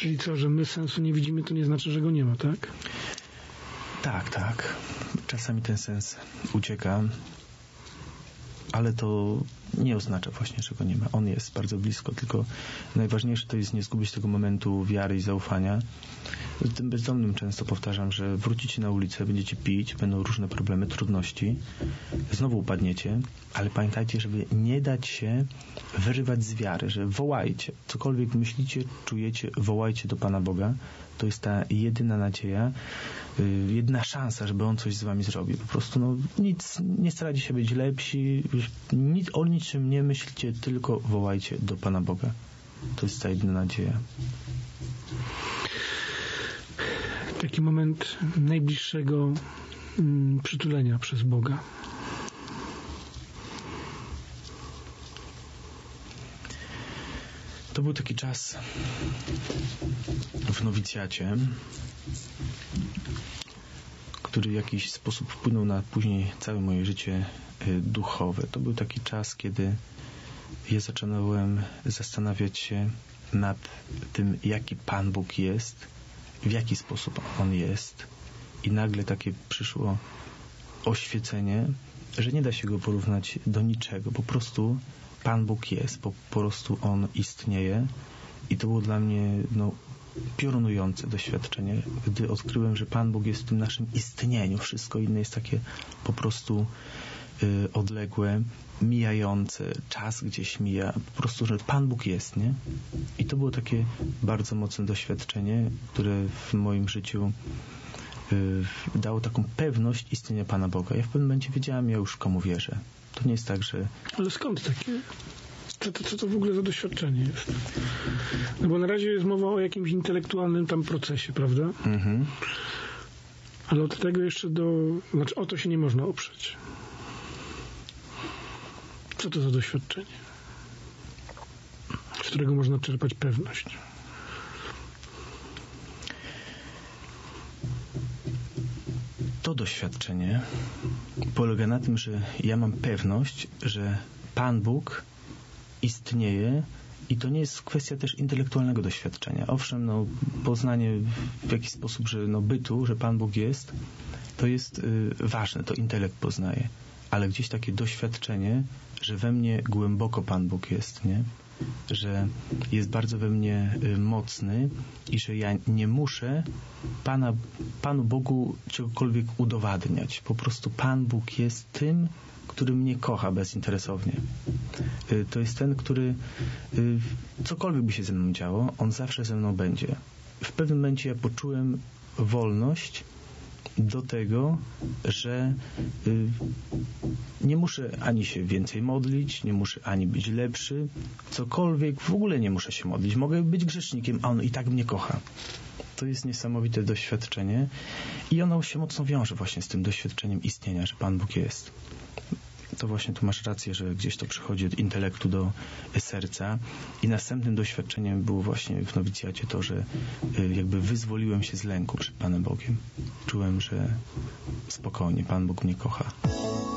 Czyli co, że my sensu nie widzimy, to nie znaczy, że go nie ma, tak? Tak. Czasami ten sens ucieka, ale to nie oznacza właśnie, że go nie ma. On jest bardzo blisko, tylko najważniejsze to jest nie zgubić tego momentu wiary i zaufania. Tym bezdomnym często powtarzam, że wrócicie na ulicę, będziecie pić, będą różne problemy, trudności, znowu upadniecie, ale pamiętajcie, żeby nie dać się wyrywać z wiary, że wołajcie, cokolwiek myślicie, czujecie, wołajcie do Pana Boga. To jest ta jedyna nadzieja, jedna szansa, żeby On coś z wami zrobił. Po prostu nic, nie starajcie się być lepsi, o niczym nie myślcie, tylko wołajcie do Pana Boga. To jest ta jedyna nadzieja. Taki moment najbliższego przytulenia przez Boga. To był taki czas w nowicjacie, który w jakiś sposób wpłynął na później całe moje życie duchowe. To był taki czas, kiedy ja zacząłem zastanawiać się nad tym, jaki Pan Bóg jest, w jaki sposób On jest. I nagle takie przyszło oświecenie, że nie da się Go porównać do niczego. Po prostu Pan Bóg jest, po prostu On istnieje. I to było dla mnie piorunujące doświadczenie, gdy odkryłem, że Pan Bóg jest w tym naszym istnieniu. Wszystko inne jest takie po prostu odległe, mijające, czas gdzieś mija, po prostu, że Pan Bóg jest, nie? I to było takie bardzo mocne doświadczenie, które w moim życiu dało taką pewność istnienia Pana Boga. Ja w pewnym momencie wiedziałem, ja już komu wierzę. To nie jest tak, że... Ale skąd takie? Co to w ogóle za doświadczenie jest? No bo na razie jest mowa o jakimś intelektualnym tam procesie, prawda? Mhm. Ale od tego jeszcze znaczy o to się nie można oprzeć. Co to za doświadczenie? Z którego można czerpać pewność? To doświadczenie polega na tym, że ja mam pewność, że Pan Bóg istnieje i to nie jest kwestia też intelektualnego doświadczenia. Owszem, poznanie w jakiś sposób, że bytu, że Pan Bóg jest, to jest ważne, to intelekt poznaje. Ale gdzieś takie doświadczenie, że we mnie głęboko Pan Bóg jest, nie? Że jest bardzo we mnie mocny i że ja nie muszę Panu Bogu czegokolwiek udowadniać. Po prostu Pan Bóg jest tym, który mnie kocha bezinteresownie. To jest ten, który cokolwiek by się ze mną działo, On zawsze ze mną będzie. W pewnym momencie ja poczułem wolność do tego, że nie muszę ani się więcej modlić, nie muszę ani być lepszy, cokolwiek, w ogóle nie muszę się modlić. Mogę być grzesznikiem, a On i tak mnie kocha. To jest niesamowite doświadczenie i ono się mocno wiąże właśnie z tym doświadczeniem istnienia, że Pan Bóg jest. To właśnie tu masz rację, że gdzieś to przychodzi od intelektu do serca i następnym doświadczeniem było właśnie w nowicjacie to, że jakby wyzwoliłem się z lęku przed Panem Bogiem. Czułem, że spokojnie, Pan Bóg mnie kocha.